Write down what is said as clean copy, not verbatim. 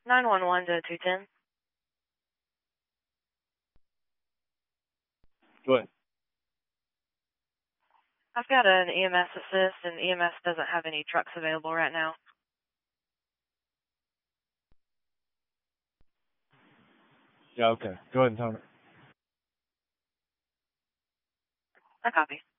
911 to 210. Go ahead. I've got an EMS assist, and EMS doesn't have any trucks available right now. Yeah, okay. Go ahead and tell me. I copy.